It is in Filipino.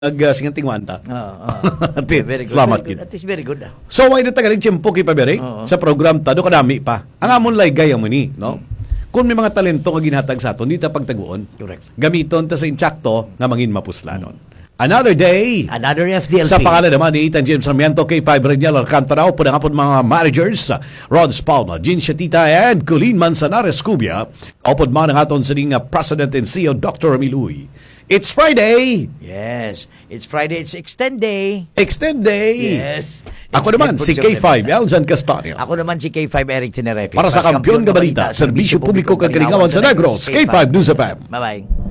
Singanting wanta. Very good. Salamat, Very good. kid. At least very good. So, why na tagaling tiyempo kay Pabere? Oo. Sa program tado kadami pa. Ang amon lay gaya mo ni, no? Kung may mga talento nga ginhatag sa aton, di ta pagtaguon. Correct. Gamiton ta sa insakto nga mangin mapuslanon. Another day. Another FDLP. Sa pangalan naman ni Ethan James Sarmiento, K5 Renyal Alcantara, po na mga managers, Rod Spalma, Jean Shatita, and Colleen Manzanares Cubia, upod man ang aton sa President and CEO, Dr. Amiluy. It's Friday! Yes. It's Friday. It's Extend Day. Extend Day! Yes. Ako naman, si K5, Aljan Castanio. Ako naman si K5 Eric Tenerefe. Para sa Kampiyon nga balita, Serbisyo Publiko Kagalingawan sa Negros, K5 News FM. Bye-bye.